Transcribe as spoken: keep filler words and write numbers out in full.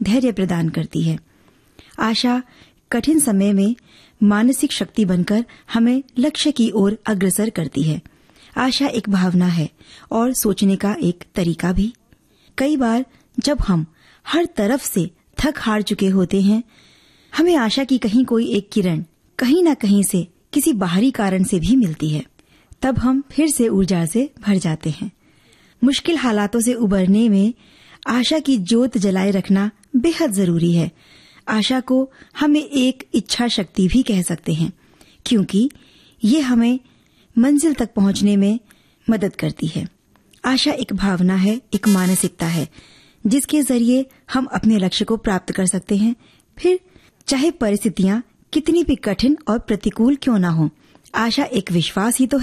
धैर्य प्रदान करती है। आशा कठिन समय में मानसिक शक्ति बनकर हमें लक्ष्य की ओर अग्रसर करती है। आशा एक भावना है और सोचने का एक तरीका भी। कई बार जब हम हर तरफ से थक हार चुके होते हैं, हमें आशा की कहीं कोई एक किरण कहीं न कहीं से किसी बाहरी कारण से भी मिलती है। तब हम फिर से ऊर्जा से भर जाते हैं। मुश्किल हालातों से उबरने में आशा की ज्योत जलाए रखना बेहद जरूरी है। आशा को हमें एक इच्छा शक्ति भी कह सकते हैं, क्योंकि ये हमें मंजिल तक पहुंचने में मदद करती है। आशा एक भावना है, एक मानसिकता है, जिसके जरिए हम अपने लक्ष्य को प्राप्त कर सकते हैं, फिर चाहे परिस्थितियां कितनी भी कठिन और प्रतिकूल क्यों न हो। आशा एक विश्वास ही तो है